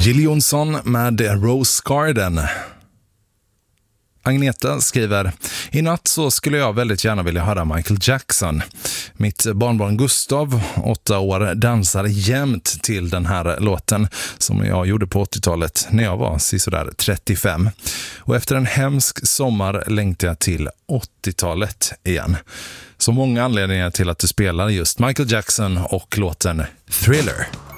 Jill Johnson med Rose Garden. Agneta skriver: i natt så skulle jag väldigt gärna vilja höra Michael Jackson. Mitt barnbarn Gustav, 8 år, dansar jämt till den här låten som jag gjorde på 80-talet när jag var sådär 35. Och efter en hemsk sommar längtar jag till 80-talet igen. Så många anledningar till att du spelar just Michael Jackson och låten Thriller.